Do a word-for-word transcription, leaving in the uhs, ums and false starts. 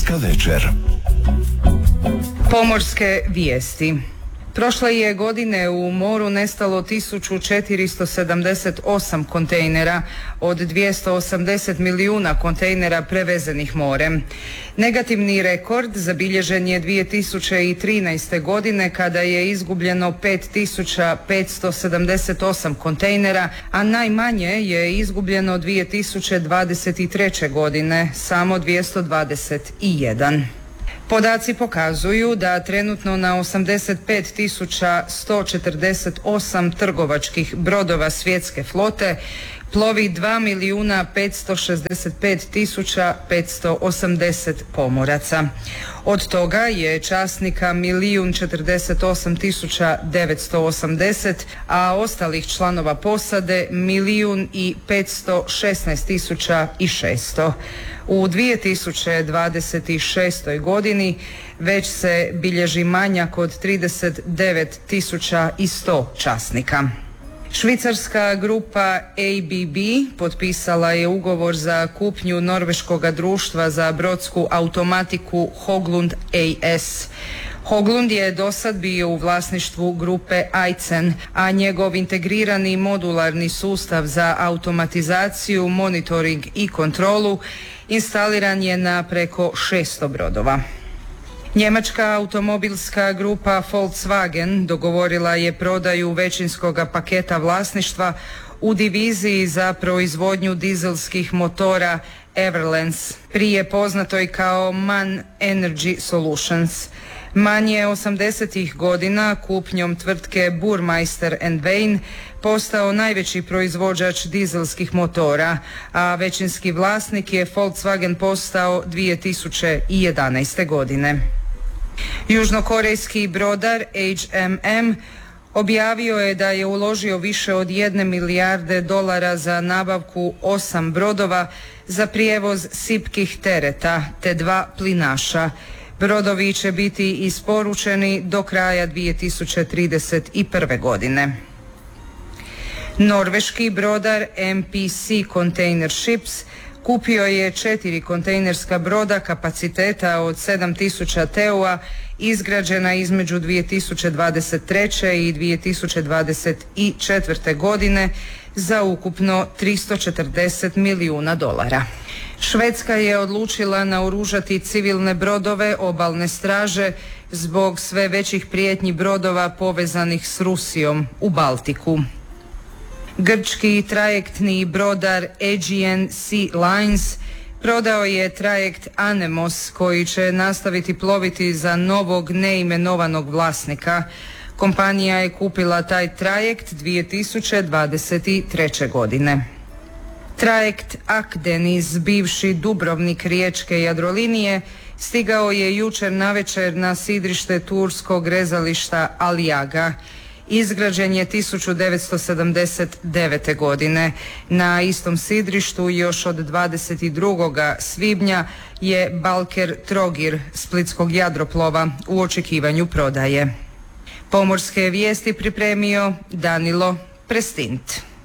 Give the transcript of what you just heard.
Pomorska večer. Pomorske vijesti. Prošle je godine u moru nestalo tisuću četiristo sedamdeset osam kontejnera od dvjesto osamdeset milijuna kontejnera prevezenih morem. Negativni rekord zabilježen je dvije tisuće trinaeste. godine kada je izgubljeno pet tisuća petsto sedamdeset osam kontejnera, a najmanje je izgubljeno dvije tisuće dvadeset treće. godine, samo dvjesto dvadeset jedan. Podaci pokazuju da trenutno na osamdeset pet tisuća sto četrdeset osam trgovačkih brodova svjetske flote plovi dva milijuna petsto šezdeset pet tisuća petsto osamdeset pomoraca. Od toga je časnika milijun četrdeset osam tisuća devetsto osamdeset, a ostalih članova posade milijun i petsto šesnaest tisuća i šesto. U dvije tisuće dvadeset šestoj. godini već se bilježi manjak od trideset devet tisuća sto časnika. Švicarska grupa A B B potpisala je ugovor za kupnju norveškog društva za brodsku automatiku Hoglund A S. Hoglund je dosad bio u vlasništvu grupe Aizen, a njegov integrirani modularni sustav za automatizaciju, monitoring i kontrolu instaliran je na preko šesto brodova. Njemačka automobilska grupa Volkswagen dogovorila je prodaju većinskog paketa vlasništva u diviziji za proizvodnju dizelskih motora Everlens, prije poznatoj kao MAN Energy Solutions. MAN je osamdesetih godina kupnjom tvrtke Burmeister and Wain postao najveći proizvođač dizelskih motora, a većinski vlasnik je Volkswagen postao dvije tisuće jedanaeste. godine. Južnokorejski brodar H M M objavio je da je uložio više od jedne milijarde dolara za nabavku osam brodova za prijevoz sipkih tereta te dva plinaša. Brodovi će biti isporučeni do kraja dvije tisuće trideset prve. godine. Norveški brodar M P C Container Ships kupio je četiri kontejnerska broda kapaciteta od sedam tisuća T E U-a izgrađena između dvije tisuće dvadeset treće i dvije tisuće dvadeset četvrte. godine za ukupno tristo četrdeset milijuna dolara. Švedska je odlučila naoružati civilne brodove obalne straže zbog sve većih prijetnji brodova povezanih s Rusijom u Baltiku. Grčki trajektni brodar Aegean Sea Lines prodao je trajekt Anemos koji će nastaviti ploviti za novog neimenovanog vlasnika. Kompanija je kupila taj trajekt dvije tisuće dvadeset treće. godine. Trajekt Akdeniz, bivši Dubrovnik riječke Jadrolinije, stigao je jučer navečer na sidrište turskog rezališta Aliaga. Izgrađen je tisuću devetsto sedamdeset devete. godine. Na istom sidrištu još od dvadeset drugog svibnja je Balker Trogir splitskog jadroplova u očekivanju prodaje. Pomorske vijesti pripremio Danilo Prestint.